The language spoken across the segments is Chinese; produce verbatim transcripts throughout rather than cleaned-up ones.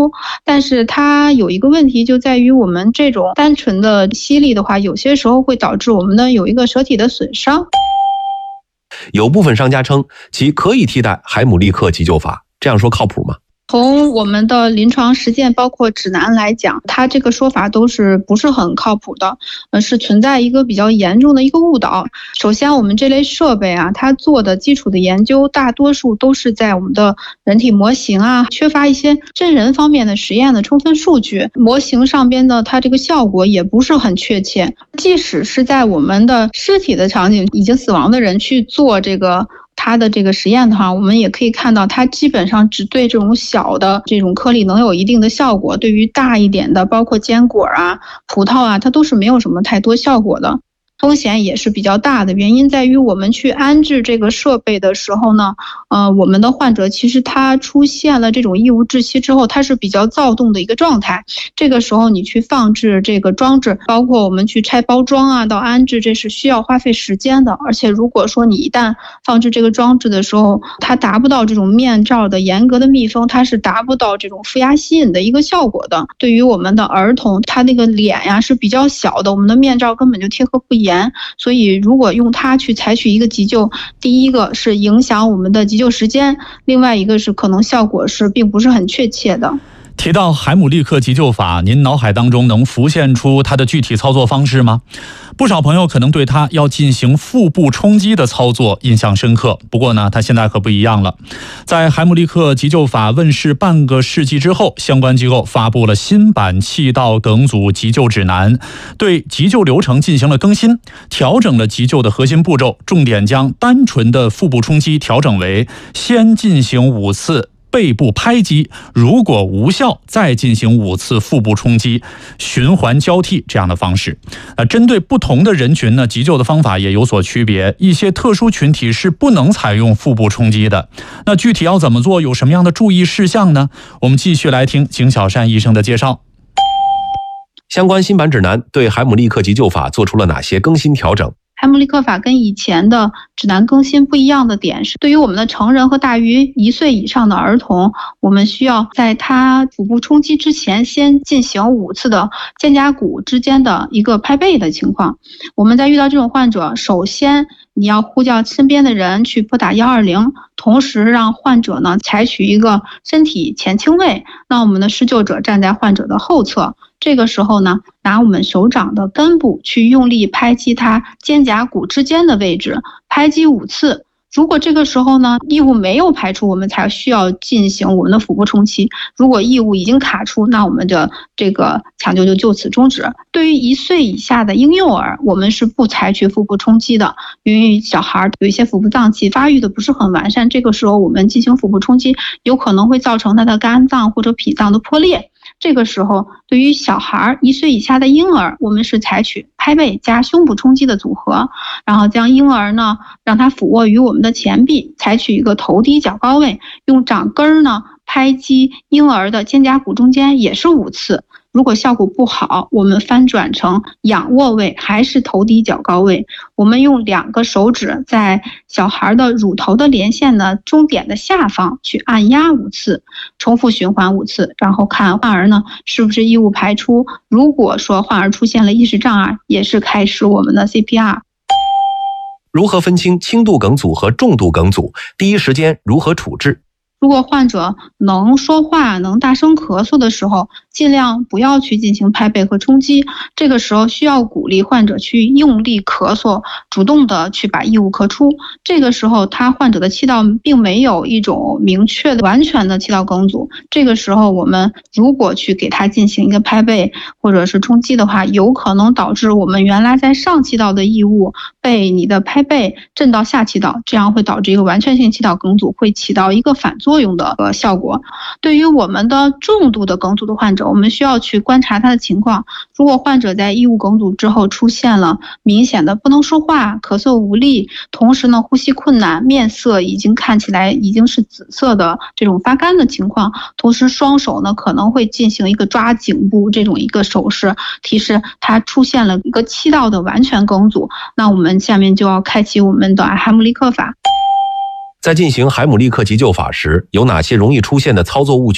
究，但是它有一个问题就在于我们这种单纯的吸力的话，有些时候会导致我们的有一个舌体的损伤。 有部分商家称其可以替代海姆立克急救法，这样说靠谱吗？ 从我们的临床实践包括指南来讲，它这个说法都是不是很靠谱的，呃，是存在一个比较严重的一个误导。首先我们这类设备啊，它做的基础的研究大多数都是在我们的人体模型啊，缺乏一些真人方面的实验的充分数据，模型上边的它这个效果也不是很确切。即使是在我们的尸体的场景，已经死亡的人去做这个它的这个实验的话，我们也可以看到它基本上只对这种小的这种颗粒能有一定的效果，对于大一点的包括坚果啊、葡萄啊，它都是没有什么太多效果的。风险也是比较大的，原因在于我们去安置这个设备的时候呢，呃，我们的患者其实他出现了这种异物窒息之后，他是比较躁动的一个状态。这个时候你去放置这个装置，包括我们去拆包装啊，到安置，这是需要花费时间的。而且如果说你一旦放置这个装置的时候，它达不到这种面罩的严格的密封，它是达不到这种负压吸引的一个效果的。对于我们的儿童，他那个脸呀是比较小的，我们的面罩根本就贴合不严。所以如果用它去采取一个急救，第一个是影响我们的急救时间，另外一个是可能效果是并不是很确切的。 提到海姆立克急救法，您脑海当中能浮现出它的具体操作方式吗？不少朋友可能对它要进行腹部冲击的操作印象深刻，不过呢，它现在可不一样了。在海姆立克急救法问世半个世纪之后，相关机构发布了新版气道梗阻急救指南，对急救流程进行了更新，调整了急救的核心步骤，重点将单纯的腹部冲击调整为先进行五次背部拍击，如果无效再进行五次腹部冲击，循环交替这样的方式。呃，针对不同的人群呢，急救的方法也有所区别，一些特殊群体是不能采用腹部冲击的。那具体要怎么做，有什么样的注意事项呢？我们继续来听景小善医生的介绍。 相关新版指南对海姆立克急救法做出了哪些更新调整？ 海姆立克法跟以前的指南更新不一样的点是，对于我们的成人和大于一岁以上的儿童，我们需要在他腹部冲击之前先进行五次的肩胛骨之间的一个拍背的情况。我们在遇到这种患者，首先你要呼叫身边的人去拨打一二零，同时让患者呢采取一个身体前倾位，那我们的施救者站在患者的后侧。这个时候呢，拿我们手掌的根部去用力拍击他肩胛骨之间的位置，拍击五次。如果这个时候呢异物没有排出，我们才需要进行我们的腹部冲击。如果异物已经卡出，那我们的这个抢救就就此终止。对于一岁以下的婴幼儿，我们是不采取腹部冲击的，因为小孩有一些腹部脏器发育的不是很完善，这个时候我们进行腹部冲击，有可能会造成他的肝脏或者脾脏的破裂。这个时候，对于小孩一岁以下的婴儿，我们是采取拍背加胸部冲击的组合，然后将婴儿呢让他俯卧于我们的前臂，采取一个头低脚高位，用掌根呢拍击婴儿的肩胛骨中间，也是五次。如果效果不好，我们翻转成仰卧位，还是头低脚高位。我们用两个手指在小孩的乳头的连线的中点的下方去按压五次，重复循环五次，然后看患儿呢是不是异物排出。如果说患儿出现了意识障碍，也是开始我们的 C P R。 如何分清轻度梗阻和重度梗阻？第一时间如何处置？ 如果患者能说话、能大声咳嗽的时候，尽量不要去进行拍背和冲击。这个时候需要鼓励患者去用力咳嗽，主动的去把异物咳出。这个时候他患者的气道并没有一种明确的完全的气道梗阻。这个时候我们如果去给他进行一个拍背或者是冲击的话，有可能导致我们原来在上气道的异物被你的拍背震到下气道，这样会导致一个完全性气道梗阻，会起到一个反作用作用的效果。对于我们的重度的梗阻的患者，我们需要去观察他的情况。如果患者在异物梗阻之后出现了明显的不能说话、咳嗽无力，同时呢呼吸困难，面色已经看起来已经是紫色的这种发干的情况，同时双手呢可能会进行一个抓颈部这种一个手势，提示他出现了一个气道的完全梗阻，那我们下面就要开启我们的海姆立克法。 在进行海姆立克急救法时，有哪些容易出现的操作误区？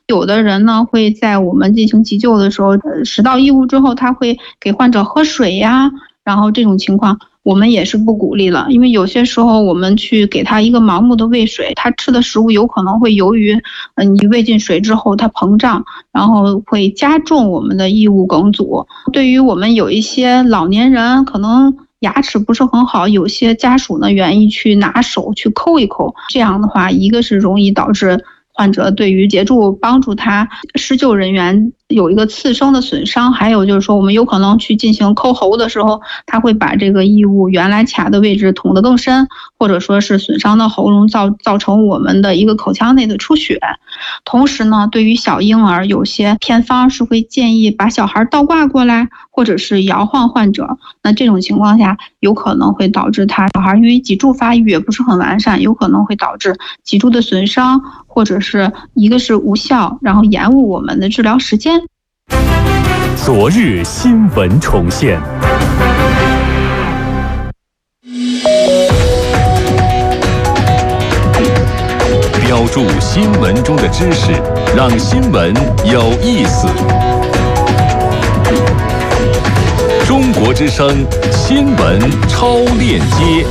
有的人呢会在我们进行急救的时候，呃使到异物之后，他会给患者喝水呀，然后这种情况我们也是不鼓励了，因为有些时候我们去给他一个盲目的喂水，他吃的食物有可能会由于嗯你喂进水之后它膨胀，然后会加重我们的异物梗阻。对于我们有一些老年人可能牙齿不是很好，有些家属呢愿意去拿手去抠一抠，这样的话一个是容易导致患者对于协助帮助他施救人员有一个次生的损伤，还有就是说我们有可能去进行抠喉的时候，他会把这个异物原来卡的位置捅得更深，或者说是损伤到喉咙，造造成我们的一个口腔内的出血。同时呢，对于小婴儿，有些偏方是会建议把小孩倒挂过来，或者是摇晃患者。那这种情况下，有可能会导致他小孩因为脊柱发育也不是很完善，有可能会导致脊柱的损伤，或者是一个是无效，然后延误我们的治疗时间。 昨日新闻重现， 标注新闻中的知识，让新闻有意思。中国之声新闻超链接。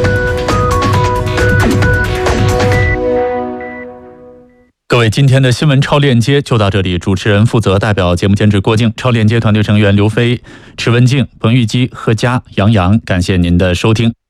各位，今天的新闻超链接就到这里。主持人负责，代表节目监制郭靖，超链接团队成员刘飞、池文静、彭玉基、何佳、杨洋，感谢您的收听。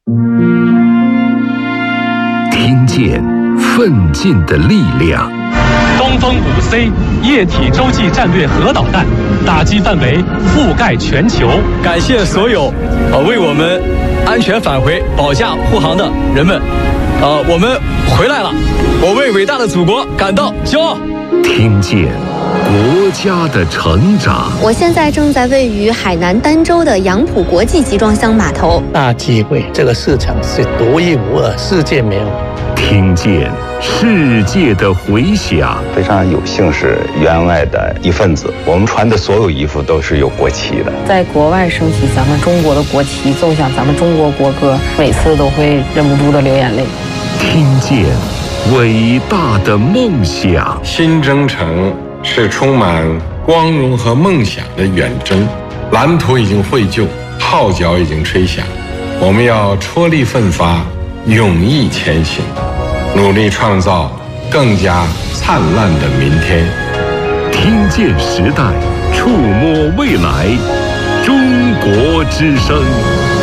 听见奋进的力量。 东风五 C 液体洲际战略核导弹打击范围覆盖全球。 感谢所有呃为我们安全返回保驾护航的人们。呃，我们回来了，我为伟大的祖国感到骄傲。 听见国家的成长。 我现在正在位于海南儋州的杨浦国际集装箱码头。 大机会，这个市场是独一无二，世界没有。 听见世界的回响。 非常有幸是员外的一份子，我们穿的所有衣服都是有国旗的。 在国外升起咱们中国的国旗，奏响咱们中国国歌，每次都会忍不住的流眼泪。 听见伟大的梦想。 新征程是充满光荣和梦想的远征，蓝图已经绘就，号角已经吹响，我们要踔厉奋发，勇毅前行，努力创造更加灿烂的明天。 听见时代，触摸未来，中国之声。